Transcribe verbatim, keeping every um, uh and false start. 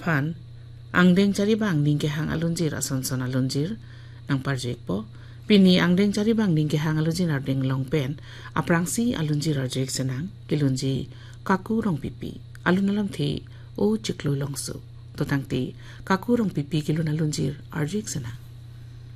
Aphan, ang deng cari bang ningke hang alunjir ason-son alunjir, nang parjek po, pini ang deng cari bang ningke hang alunjir ar deng long pen, aprangsi alunjir arjek senang, kilunji kaku rong pipi, alun alam thi o ciklu longsu, totang ti kaku rong pipi kilun alunjir arjek senang.